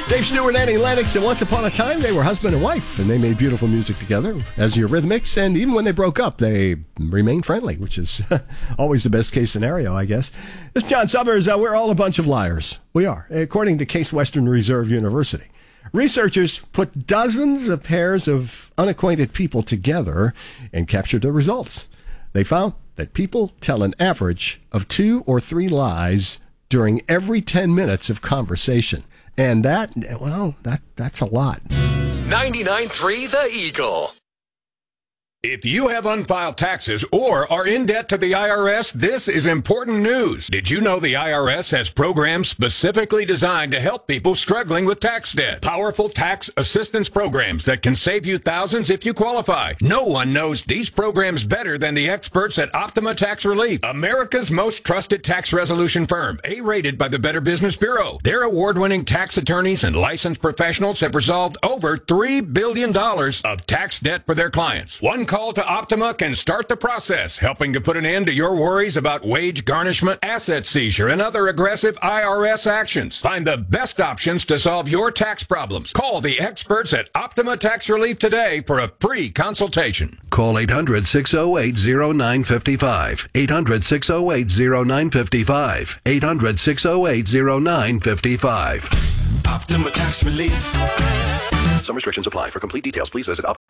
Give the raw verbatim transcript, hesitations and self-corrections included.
Dave Stewart, Annie Lennox, and once upon a time, they were husband and wife, and they made beautiful music together as Eurythmics, and even when they broke up, they remained friendly, which is always the best-case scenario, I guess. This is John Summers. Uh, we're all a bunch of liars. We are, according to Case Western Reserve University. Researchers put dozens of pairs of unacquainted people together and captured the results. They found that people tell an average of two or three lies during every ten minutes of conversation. And that, well, that that's a lot. ninety-nine point three The Eagle. If you have unfiled taxes or are in debt to the I R S, this is important news. Did you know the I R S has programs specifically designed to help people struggling with tax debt? Powerful tax assistance programs that can save you thousands if you qualify. No one knows these programs better than the experts at Optima Tax Relief, America's most trusted tax resolution firm, A-rated by the Better Business Bureau. Their award-winning tax attorneys and licensed professionals have resolved over three billion dollars of tax debt for their clients. One call to Optima can start the process, helping to put an end to your worries about wage garnishment, asset seizure, and other aggressive I R S actions. Find the best options to solve your tax problems. Call the experts at Optima Tax Relief today for a free consultation. Call eight hundred, six oh eight, oh nine five five. eight hundred, six oh eight, oh nine five five. eight hundred, six oh eight, oh nine five five. Optima Tax Relief. Some restrictions apply. For complete details, please visit Optima.